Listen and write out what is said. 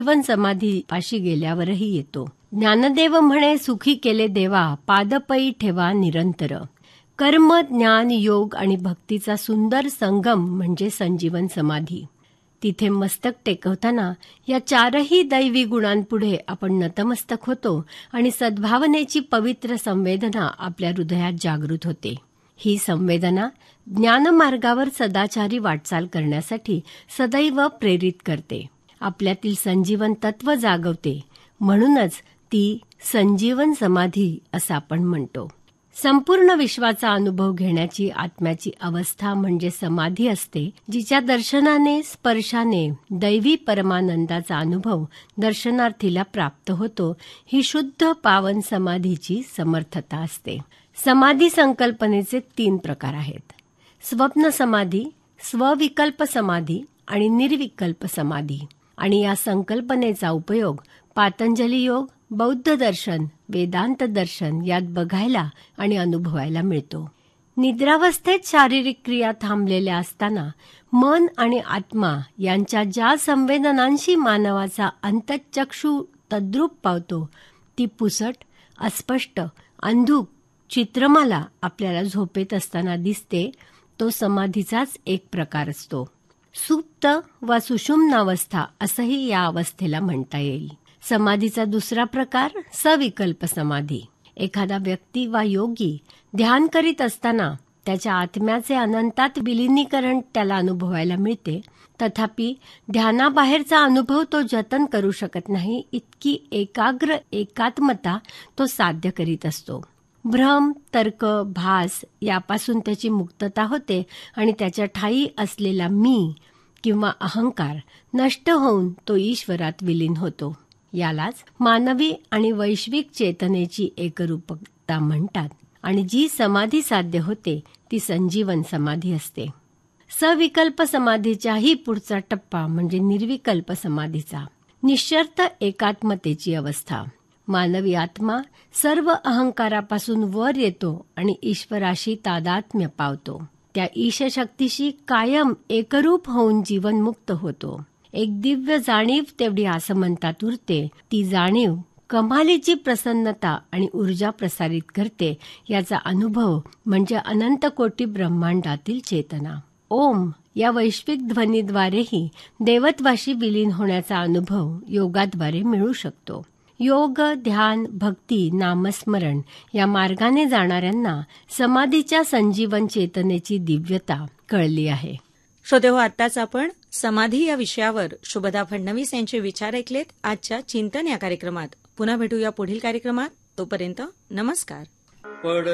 जीवन समाधी पाशी गेल्यावरही येतो. ज्ञानदेव म्हणे, सुखी केले देवा, पादपई ठेवा निरंतर. कर्म, ज्ञान, योग आणि भक्तीचा सुंदर संगम म्हणजे संजीवन समाधी. तिथे मस्तक टेकवताना या चारही दैवी गुणांपुढे आपण नतमस्तक होतो आणि सद्भावनेची पवित्र संवेदना आपल्या हृदयात जागृत होते. ही संवेदना ज्ञानमार्गावर सदाचारी वाटचाल करण्यासाठी सदैव प्रेरित करते, आपल्यातील संजीवन तत्व जागवते. म्हणूनच ती संजीवन समाधी असं आपण म्हणतो. संपूर्ण विश्वाचा अनुभव घेण्याची आत्म्याची अवस्था म्हणजे समाधी असते, जिच्या दर्शनाने, स्पर्शाने दैवी परमानंदाचा अनुभव दर्शनार्थीला प्राप्त होतो. ही शुद्ध पावन समाधीची समर्थता असते. समाधी संकल्पनेचे 3 प्रकार आहेत: स्वप्न समाधी, स्वविकल्प समाधी आणि निर्विकल्प समाधी. आणि या संकल्पनेचा उपयोग पातंजली योग, बौद्ध दर्शन, वेदांत दर्शन यात बघायला आणि अनुभवायला मिळतो. निद्रावस्थेत शारीरिक क्रिया थांबलेल्या असताना मन आणि आत्मा यांच्या ज्या संवेदनांशी मानवाचा अंतःचक्षु तद्रूप पावतो, ती पुसट, अस्पष्ट, अंधुक चित्रमाला आपल्याला झोपेत असताना दिसते. तो समाधीचाच एक प्रकार असतो. सुप्त वा सुषुम्नावस्था असंही या अवस्थेला म्हणता येईल. समाधीचा दुसरा प्रकार सविकल्प समाधी. एखादा व्यक्ती वा योगी ध्यान करीत असताना त्याच्या आत्म्याचे अनंतात विलिनीकरण त्याला अनुभवायला मिळते. तथापि ध्यानाबाहेरचा अनुभव तो जतन करू शकत नाही, इतकी एकाग्र एकात्मता तो साध्य करीत असतो. भ्रम, तर्क, भास यापासून त्याची मुक्तता होते आणि त्याच्या ठायी असलेला मी किंवा अहंकार नष्ट होऊन तो ईश्वरात विलीन होतो. यालाच मानवी आणि वैश्विक चेतनेची एकरूपता म्हणतात. आणि जी समाधी साध्य होते ती संजीवन समाधी असते. सविकल्प समाधीच्याही पुढचा टप्पा म्हणजे निर्विकल्प समाधीचा. निश्चर्त एकात्मतेची अवस्था. मानवी आत्मा सर्व अहंकारापासून वर येतो आणि ईश्वराशी तादात्म्य पावतो. त्या ईशशक्तीशी कायम एकरूप होऊन जीवनमुक्त होतो. एक दिव्य जाणीव तेवढी आसमंतात उरते. ती जाणीव कमालीची प्रसन्नता आणि ऊर्जा प्रसारित करते. याचा अनुभव म्हणजे अनंत कोटी ब्रह्मांडातील चेतना. ओम या वैश्विक ध्वनीद्वारेही देवत्वाशी विलीन होण्याचा अनुभव योगाद्वारे मिळू शकतो. योग, ध्यान, भक्ती, नामस्मरण या मार्गाने जाणाऱ्यांना समाधीच्या संजीवन चेतनेची दिव्यता कळली आहे. श्रोतेहो, आत्ताच आपण समाधी या विषयावर शुभदा फडणवीस यांचे विचार ऐकलेत आजच्या चिंतन या कार्यक्रमात. पुन्हा भेटूया पुढील कार्यक्रमात. तोपर्यंत नमस्कार.